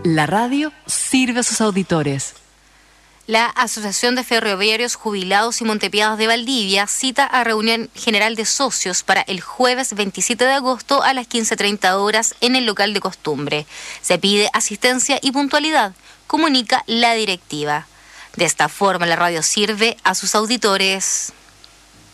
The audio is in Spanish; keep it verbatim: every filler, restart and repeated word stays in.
La radio sirve a sus auditores. La Asociación de Ferroviarios Jubilados y Montepiados de Valdivia cita a reunión general de socios para el jueves veintisiete de agosto a las quince treinta horas en el local de costumbre. Se pide asistencia y puntualidad, comunica la directiva. De esta forma, la radio sirve a sus auditores.